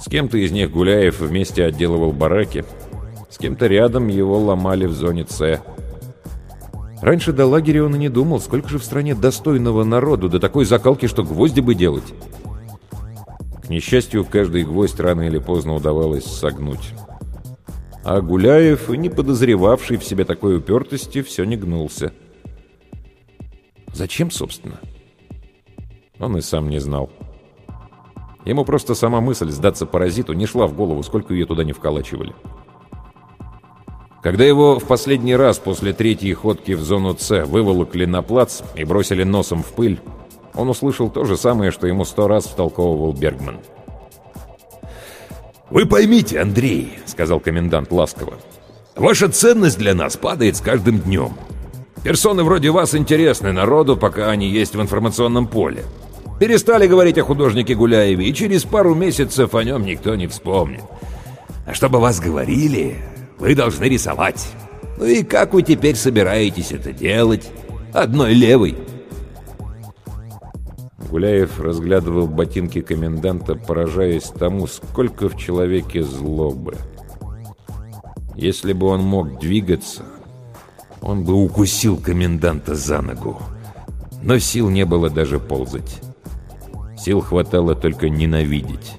С кем-то из них Гуляев вместе отделывал бараки, с кем-то рядом его ломали в зоне С. Раньше до лагеря он и не думал, сколько же в стране достойного народу, до такой закалки, что гвозди бы делать. К несчастью, каждый гвоздь рано или поздно удавалось согнуть. А Гуляев, и не подозревавший в себе такой упертости, все не гнулся. Зачем, собственно? Он и сам не знал. Ему просто сама мысль сдаться паразиту не шла в голову, сколько ее туда не вколачивали. Когда его в последний раз после третьей ходки в зону С выволокли на плац и бросили носом в пыль, он услышал то же самое, что ему 100 раз втолковывал Бергман. «Вы поймите, Андрей, — сказал комендант ласково, — ваша ценность для нас падает с каждым днем. Персоны вроде вас интересны народу, пока они есть в информационном поле. Перестали говорить о художнике Гуляеве, и через пару месяцев о нем никто не вспомнит. А чтобы вас говорили, вы должны рисовать. Ну и как вы теперь собираетесь это делать? Одной левой?» Гуляев разглядывал ботинки коменданта, поражаясь тому, сколько в человеке злобы. Если бы он мог двигаться, он бы укусил коменданта за ногу. Но сил не было даже ползать. Сил хватало только ненавидеть.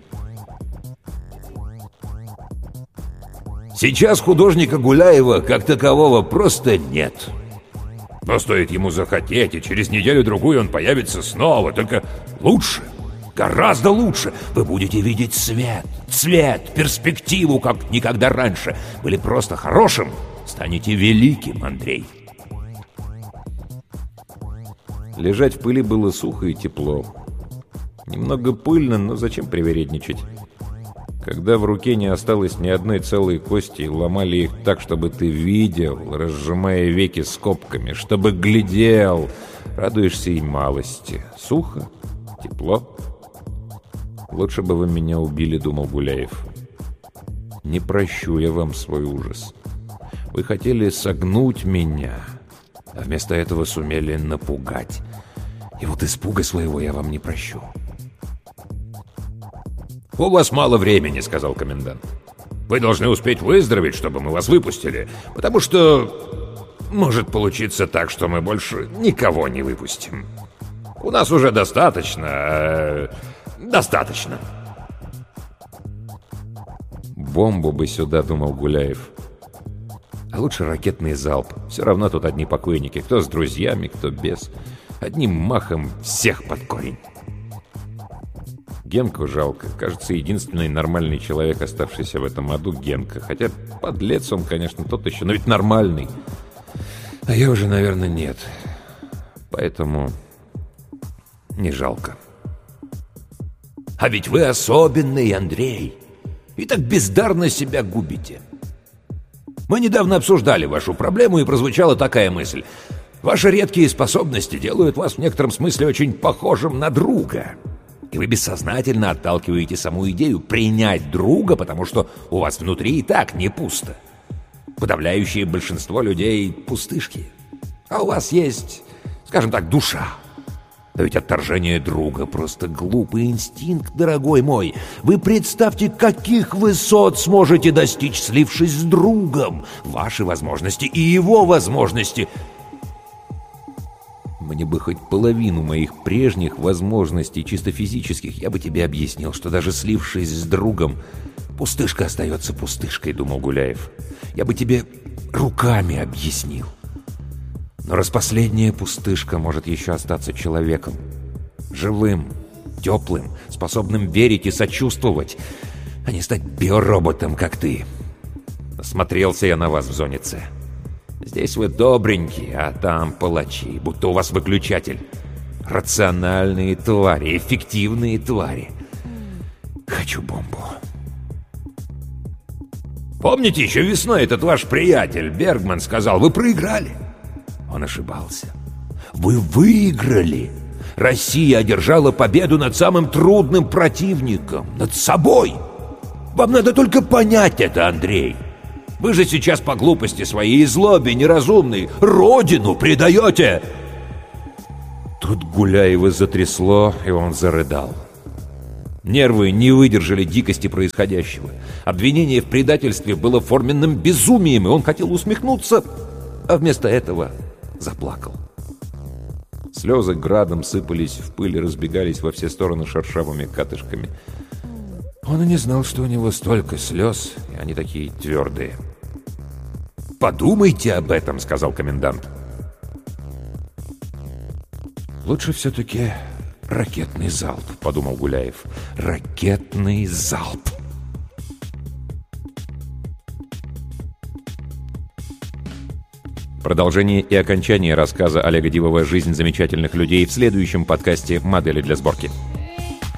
«Сейчас художника Гуляева как такового просто нет. Но стоит ему захотеть, и через неделю-другую он появится снова, только лучше, гораздо лучше. Вы будете видеть свет, цвет, перспективу, как никогда раньше. Были просто хорошим, станете великим, Андрей». Лежать в пыли было сухо и тепло. Немного пыльно, но зачем привередничать? Когда в руке не осталось ни одной целой кости, ломали их так, чтобы ты видел, разжимая веки скобками, чтобы глядел, радуешься и малости. Сухо, тепло. «Лучше бы вы меня убили», — думал Гуляев. «Не прощу я вам свой ужас. Вы хотели согнуть меня, а вместо этого сумели напугать. И вот испуга своего я вам не прощу». «У вас мало времени, — сказал комендант. Вы должны успеть выздороветь, чтобы мы вас выпустили, потому что может получиться так, что мы больше никого не выпустим. У нас уже достаточно. «Бомбу бы сюда», — думал Гуляев. «А лучше ракетный залп. Все равно тут одни покойники. Кто с друзьями, кто без. Одним махом всех под корень». Генку жалко. Кажется, единственный нормальный человек, оставшийся в этом аду, Генка. Хотя подлец он, конечно, тот еще, но ведь нормальный. А я уже, наверное, нет. Поэтому не жалко. А ведь вы особенный, Андрей, и так бездарно себя губите. Мы недавно обсуждали вашу проблему, и прозвучала такая мысль. Ваши редкие способности делают вас в некотором смысле очень похожим на друга. И вы бессознательно отталкиваете саму идею принять друга, потому что у вас внутри и так не пусто. Подавляющее большинство людей — пустышки. А у вас есть, скажем так, душа. Но ведь отторжение друга — просто глупый инстинкт, дорогой мой. Вы представьте, каких высот сможете достичь, слившись с другом. Ваши возможности и его возможности. Мне бы хоть половину моих прежних возможностей, чисто физических, я бы тебе объяснил, что даже слившись с другом, пустышка остается пустышкой, думал Гуляев. Я бы тебе руками объяснил. Но раз последняя пустышка может еще остаться человеком, живым, теплым, способным верить и сочувствовать, а не стать биороботом, как ты. Насмотрелся я на вас в зоне С. Здесь вы добренькие, а там палачи, будто у вас выключатель. Рациональные твари, эффективные твари. Хочу бомбу. Помните, еще весной этот ваш приятель Бергман сказал: вы проиграли? Он ошибался. Вы выиграли. Россия одержала победу над самым трудным противником, над собой. Вам надо только понять это, Андрей. Вы же сейчас по глупости своей и злобе неразумной родину предаете. Тут Гуляева затрясло, и он зарыдал. Нервы не выдержали дикости происходящего. Обвинение в предательстве было форменным безумием, и он хотел усмехнуться, а вместо этого заплакал. Слезы градом сыпались в пыль и разбегались во все стороны шершавыми катышками. Он и не знал, что у него столько слез, и они такие твердые. «Подумайте об этом», — сказал комендант. «Лучше все-таки ракетный залп», — подумал Гуляев. «Ракетный залп». Продолжение и окончание рассказа Олега Дивова «Жизнь замечательных людей» в следующем подкасте «Модели для сборки».